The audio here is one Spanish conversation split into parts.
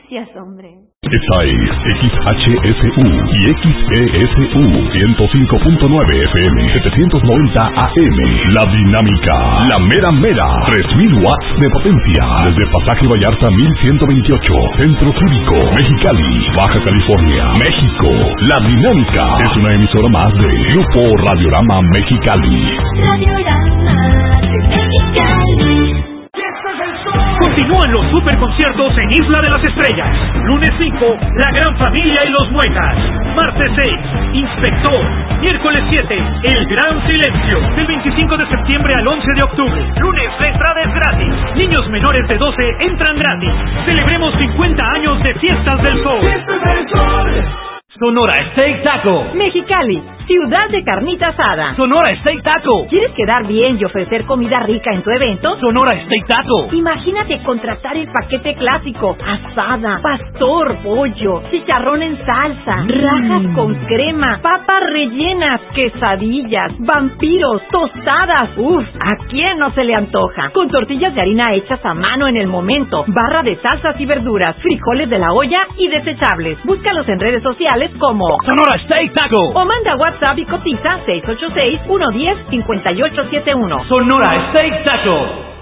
Gracias, hombre. Esta es XHSU y XESU 105.9 FM 790 AM. La Dinámica, la mera mera, 3000 watts de potencia. Desde Pasaje Vallarta 1128, Centro Cívico, Mexicali, Baja California, México. La Dinámica es una emisora más de Grupo Radiorama Mexicali. Radiorama Mexicali. Continúan los superconciertos en Isla de las Estrellas. Lunes 5, La Gran Familia y los Muecas. Martes 6, Inspector. Miércoles 7, El Gran Silencio. Del 25 de septiembre al 11 de octubre. Lunes, la entrada es gratis. Niños menores de 12 entran gratis. Celebremos 50 años de Fiestas del Sol. ¡Fiestas del Sol! Sonora Steak Taco. Mexicali, ciudad de carnita asada. Sonora Steak Taco. ¿Quieres quedar bien y ofrecer comida rica en tu evento? Sonora Steak Taco. Imagínate contratar el paquete clásico: asada, pastor, pollo, chicharrón en salsa, rajas con crema, papas rellenas, quesadillas, vampiros, tostadas. Uf, ¿a quién no se le antoja? Con tortillas de harina hechas a mano en el momento, barra de salsas y verduras, frijoles de la olla y desechables. Búscalos en redes sociales como Sonora Steak Taco o manda WhatsApp y cotiza 686-110-5871. Sonora Steak Taco.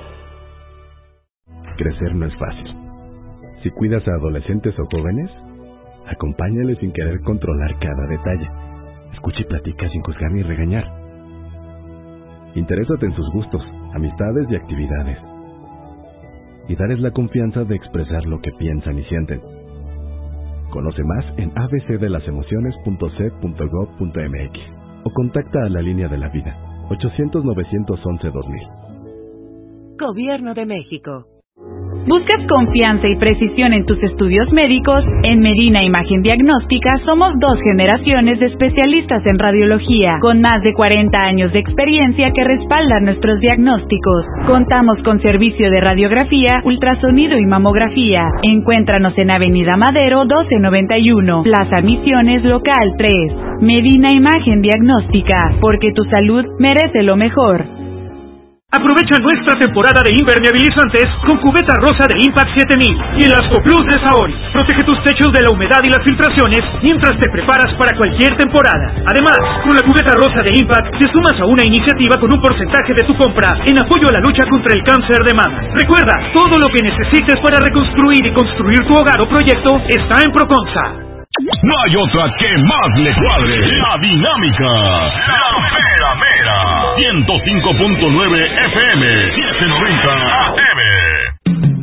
Crecer no es fácil. Si cuidas a adolescentes o jóvenes, acompáñales sin querer controlar cada detalle. Escucha y platica sin juzgar ni regañar. Interésate en sus gustos, amistades y actividades. Y darles la confianza de expresar lo que piensan y sienten. Conoce más en abcdelasemociones.c.gov.mx o contacta a la Línea de la Vida, 800-911-2000. Gobierno de México. ¿Buscas confianza y precisión en tus estudios médicos? En Medina Imagen Diagnóstica somos 2 generaciones de especialistas en radiología, con más de 40 años de experiencia que respaldan nuestros diagnósticos. Contamos con servicio de radiografía, ultrasonido y mamografía. Encuéntranos en Avenida Madero 1291, Plaza Misiones, local 3. Medina Imagen Diagnóstica, porque tu salud merece lo mejor. Aprovecha nuestra temporada de impermeabilizantes con cubeta rosa de Impact 7000 y el Asco Plus de Saori. Protege tus techos de la humedad y las filtraciones mientras te preparas para cualquier temporada. Además, con la cubeta rosa de Impact te sumas a una iniciativa con un porcentaje de tu compra en apoyo a la lucha contra el cáncer de mama. Recuerda, todo lo que necesites para reconstruir y construir tu hogar o proyecto está en Proconsa. No hay otra que más le cuadre. La Dinámica, la mera mera, 105.9 FM, 790 AM.